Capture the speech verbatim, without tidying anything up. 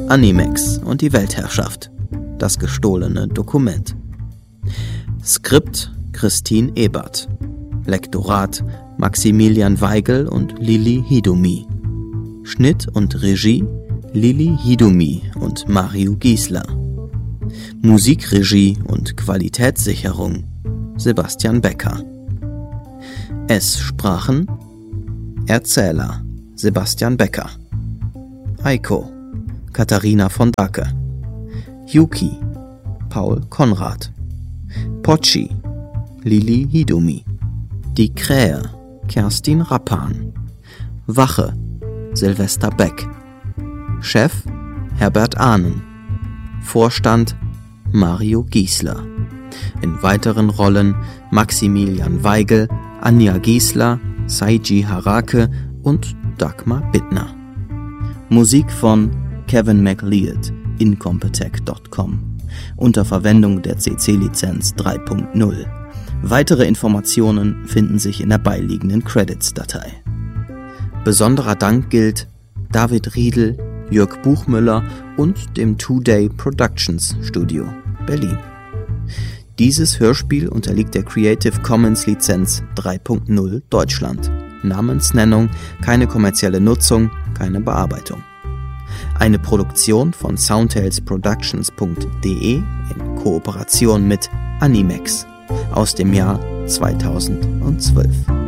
Animex und die Weltherrschaft. Das gestohlene Dokument. Skript Christine Ebert. Lektorat Maximilian Weigel und Lili Hidumi. Schnitt und Regie Lili Hidumi und Mario Giesler. Musikregie und Qualitätssicherung Sebastian Becker. Es sprachen Erzähler Sebastian Becker, Eiko Katharina von Dake, Yuki Paul Konrad, Pochi Lili Hidumi, Die Krähe Kerstin Rappan, Wache Silvester Beck, Chef Herbert Ahnen, Vorstand Mario Giesler. In weiteren Rollen Maximilian Weigel, Anja Giesler, Seiji Harake und Dagmar Bittner. Musik von Kevin MacLeod, incompetech Punkt com, unter Verwendung der C C-Lizenz drei Punkt null. Weitere Informationen finden sich in der beiliegenden Credits-Datei. Besonderer Dank gilt David Riedel, Jörg Buchmüller und dem Two-Day Productions Studio Berlin. Dieses Hörspiel unterliegt der Creative Commons Lizenz drei Punkt null Deutschland. Namensnennung, keine kommerzielle Nutzung, keine Bearbeitung. Eine Produktion von soundtales productions punkt de in Kooperation mit Animex aus dem Jahr zweitausendzwölf.